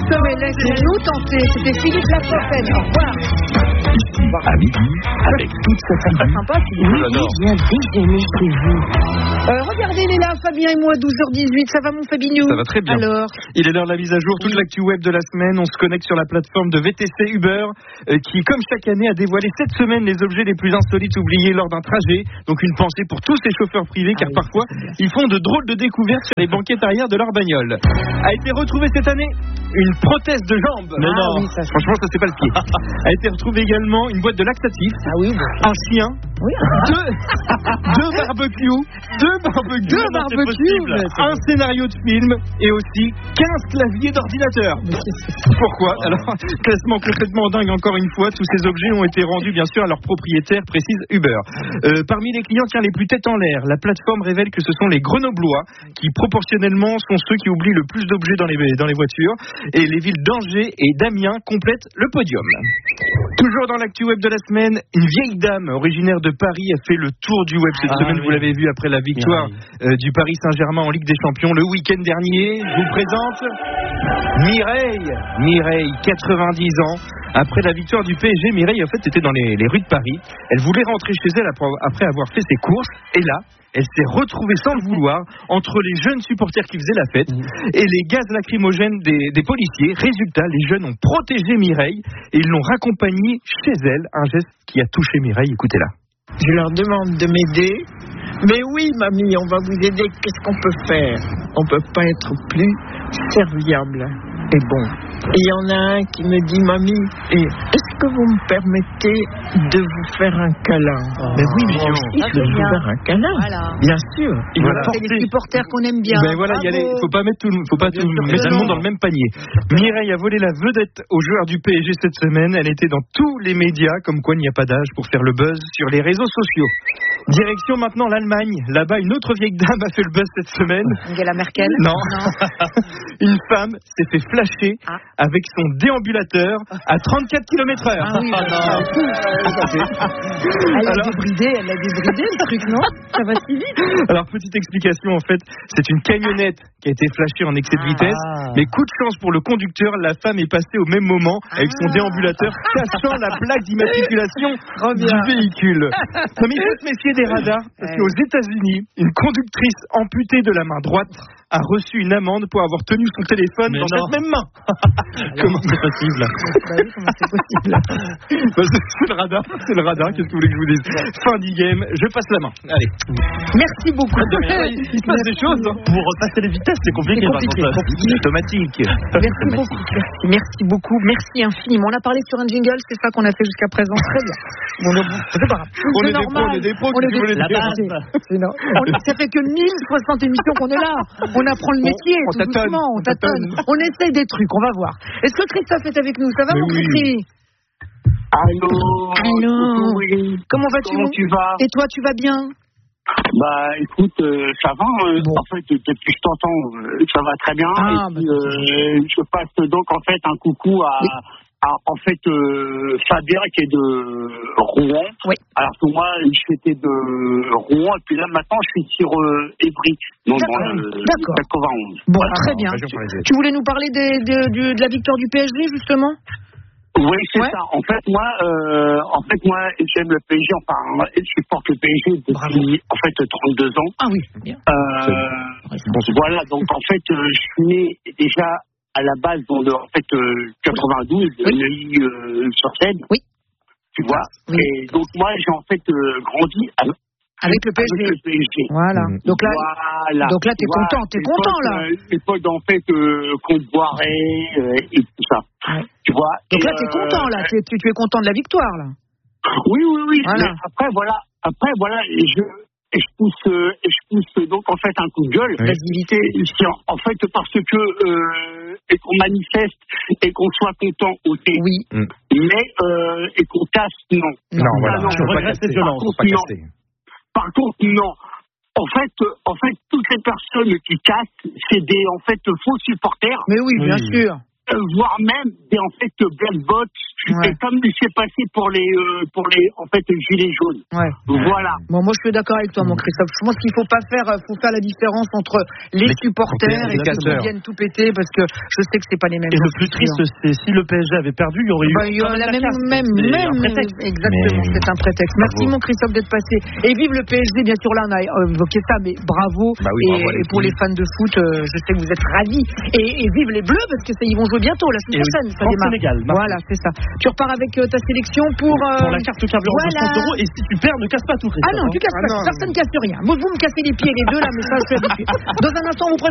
Mais laissez-nous tenter. C'était Philippe Lafontaine. Au revoir. À midi, avec toute sa famille. C'est sympa, Philippe. Viens déjeuner chez vous. Regardez, il est là, Fabien et moi, 12h18. Ça va, mon Fabinou? Ça va très bien. Alors, il est l'heure de la mise à jour. Toute l'actu web de la semaine. On se connecte sur la plateforme de VTC Uber, qui, comme chaque année, a dévoilé cette semaine les objets les plus insolites oubliés lors d'un trajet. Donc, une pensée pour tous ces chauffeurs privés, car parfois, ils font de drôles de découvertes sur les banquettes arrière de leur bagnole. A été retrouvée cette année une prothèse de jambe. Mais non. Oui, franchement, ça c'est pas le pied. A été retrouvée également une boîte de laxatifs. Ah oui. Un chien. Oui. Deux barbecues. Un scénario de film et aussi 15 claviers d'ordinateur. Pourquoi? Alors, classement complètement dingue encore une fois. Tous ces objets ont été rendus bien sûr à leur propriétaire, précise Uber. Parmi les clients les plus tête en l'air, la plateforme révèle que ce sont les Grenoblois qui proportionnellement sont ceux qui oublient le plus d'objets dans les voitures. Et les villes d'Angers et d'Amiens complètent le podium. Toujours dans l'actu web de la semaine, une vieille dame originaire de Paris a fait le tour du web cette semaine. Vous l'avez vu après la victoire du Paris Saint-Germain en Ligue des Champions le week-end dernier. Je vous présente Mireille, 90 ans. Après la victoire du PSG, Mireille en fait était dans les rues de Paris. Elle voulait rentrer chez elle après avoir fait ses courses. Et là, elle s'est retrouvée sans le vouloir entre les jeunes supporters qui faisaient la fête et les gaz lacrymogènes des policiers. Résultat, les jeunes ont protégé Mireille et ils l'ont raccompagnée chez elle. Un geste qui a touché Mireille. Écoutez-la. Je leur demande de m'aider. Mais oui, mamie, on va vous aider. Qu'est-ce qu'on peut faire? On ne peut pas être plus serviable et bon. Et il y en a un qui me dit, mamie, est-ce que vous me permettez de vous faire un câlin? Mais oui, moi aussi, je vais vous faire un câlin. Voilà. Bien sûr. C'est les supporters qu'on aime bien. Ben voilà, faut pas mettre tout le monde dans le même panier. Mireille a volé la vedette aux joueurs du PSG cette semaine. Elle était dans tous les médias, comme quoi il n'y a pas d'âge pour faire le buzz sur les réseaux sociaux. Direction maintenant l'Allemagne. Là-bas, une autre vieille dame a fait le buzz cette semaine. Angela Merkel? Non. Une femme s'est fait flasher avec son déambulateur à 34 km/h. Ah oui, elle a débridé le truc, non? Ça va si vite. Alors, petite explication, en fait, c'est une camionnette qui a été flashée en excès de vitesse. Mais coup de chance pour le conducteur, la femme est passée au même moment avec son déambulateur cachant la plaque d'immatriculation du véhicule. Non, mais il faut se méfier des radars, parce qu'aux États-Unis, une conductrice amputée de la main droite a reçu une amende pour avoir tenu son téléphone cette même main. Comment c'est possible? Comment c'est possible? C'est le radar, qu'est-ce que vous voulez que je vous dise? Fin du game, je passe la main. Allez. Merci beaucoup. Il se passe des choses. Pour repasser les vitesses, c'est compliqué. C'est automatique. Merci beaucoup. Merci infiniment. On a parlé sur un jingle, c'est ça qu'on a fait jusqu'à présent. Très bien. C'est pas grave. On est des pros. Ça fait que 1060 émissions qu'on est là. On apprend le métier, tout doucement, on tâtonne. On essaye des trucs, on va voir. Est-ce que Christophe est avec nous? Ça va, mon Christy? Allô. Oui. Comment vas-tu? Comment tu vas? Et toi, tu vas bien? Bah, écoute, ça va. En fait, depuis que je t'entends, ça va très bien. Je passe donc en fait un coucou à Fabien qui est de Rouen. Oui. Alors que moi, j'étais de Rouen et puis là maintenant, je suis sur Évry, donc dans le 91. Bon, très bien. Tu voulais nous parler de la victoire du PSG justement? Oui, c'est ça. En fait, moi, j'aime le PSG. Enfin, je supporte le PSG depuis 32 ans. Ah oui, bien. Voilà. Donc en fait, je suis né déjà à la base dans 92, Neuilly-sur-Seine. Oui. Tu vois. Oui. Et donc moi, j'ai en fait grandi avec le PSG. Voilà. Donc là, t'es content là. L'époque en fait qu'on boirait et tout ça. Ouais. Tu vois. Donc là, t'es content là. Tu es content de la victoire là. Oui. Voilà. Mais après voilà, je pousse donc en fait un coup de gueule. Oui. En fait parce que et qu'on manifeste et qu'on soit content ôté. Oui. Mais et qu'on casse non. Non, voilà. Je regrette cette violence. Par contre, non. En fait, toutes les personnes qui cassent, c'est des faux supporters. Mais oui, bien sûr. Voire même c'est en fait Black Bot. C'est comme il s'est passé pour les en fait gilets jaunes. Ouais. Voilà. Bon, moi je suis d'accord avec toi, mon Christophe. Je pense qu'il faut faire la différence entre les supporters et ceux qui viennent tout péter, parce que je sais que c'est pas les mêmes. Et le plus triste, c'est si le PSG avait perdu, il y aurait eu la même exactement. C'est un prétexte. Merci mon Christophe d'être passé. Et vive le PSG, bien sûr. Là on a évoqué ça, mais bravo. Et pour les fans de foot, je sais que vous êtes ravis. Et vive les Bleus, parce que ils vont jouer bientôt la semaine prochaine. Ça démarre. Sénégal. Voilà, c'est ça. Tu repars avec ta sélection pour la carte carburant de 100 €. Et si tu perds, ne casse pas tout. Ah non, tu casses pas. Personne ne casse rien. Moi, vous me cassez les pieds les deux là, mais ça je suis habitué. Dans un instant, on vous présente